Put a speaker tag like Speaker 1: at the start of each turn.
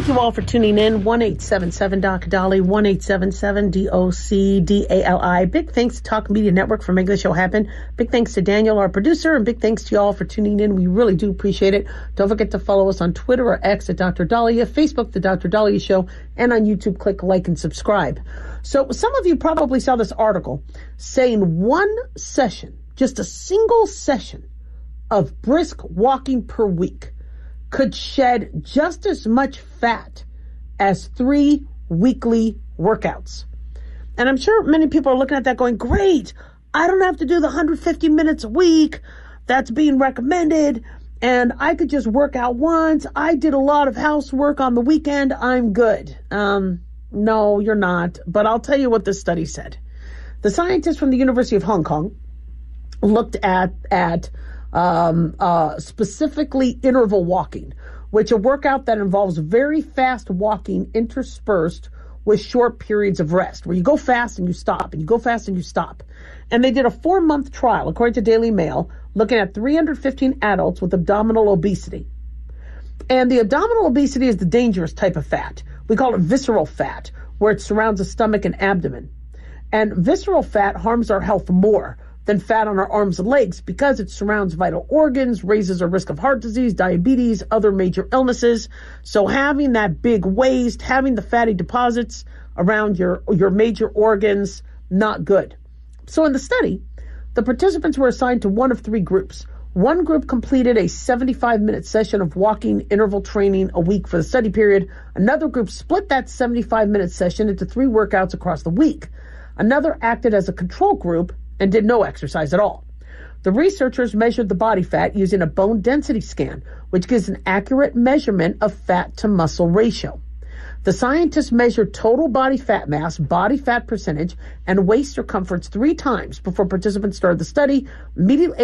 Speaker 1: Thank you all for tuning in. 1-877 Dolly, 1-877-DOC-DALI. Big thanks to Talk Media Network for making the show happen. Big thanks to Daniel, our producer, and big thanks to y'all for tuning in. We really do appreciate it. Don't forget to follow us on Twitter or X at Dr. Dahlia, Facebook, The Dr. Dahlia Show, and on YouTube, click like and subscribe. So some of you probably saw this article saying one session, just a single session of brisk walking per week could shed just as much fat as 3 weekly workouts. And I'm sure many people are looking at that going, great, I don't have to do the 150 minutes a week that's being recommended, and I could just work out once. I did a lot of housework on the weekend. I'm good. No, you're not. But I'll tell you what this study said. The scientists from the University of Hong Kong looked at specifically interval walking, which a workout that involves very fast walking interspersed with short periods of rest, where you go fast and you stop, and you go fast and you stop. And they did a 4-month trial, according to Daily Mail, looking at 315 adults with abdominal obesity. And the abdominal obesity is the dangerous type of fat. We call it visceral fat, where it surrounds the stomach and abdomen. And visceral fat harms our health more than fat on our arms and legs because it surrounds vital organs, raises our risk of heart disease, diabetes, other major illnesses. So having that big waist, having the fatty deposits around your major organs, not good. So in the study, the participants were assigned to one of 3 groups. One group completed a 75-minute session of walking interval training a week for the study period. Another group split that 75-minute session into 3 workouts across the week. Another acted as a control group and did no exercise at all. The researchers measured the body fat using a bone density scan, which gives an accurate measurement of fat to muscle ratio. The scientists measured total body fat mass, body fat percentage, and waist circumference 3 times before participants started the study. Immediately